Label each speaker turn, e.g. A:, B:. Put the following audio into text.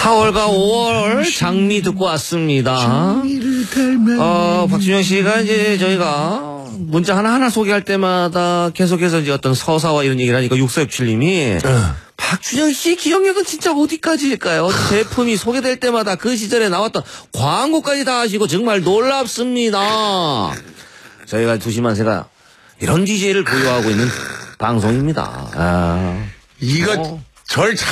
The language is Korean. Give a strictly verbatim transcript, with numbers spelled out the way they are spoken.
A: 사월과 오월 장미 듣고 왔습니다. 어, 박준영 씨가 이제 저희가 문자 하나하나 소개할 때마다 계속해서 이제 어떤 서사와 이런 얘기를 하니까 육사육칠님이 어. 박준영 씨 기억력은 진짜 어디까지일까요? 제품이 소개될 때마다 그 시절에 나왔던 광고까지 다 하시고 정말 놀랍습니다. 저희가 두시만세가 이런 디제이를 보유하고 있는 방송입니다. 아.
B: 이거
A: 어.
B: 절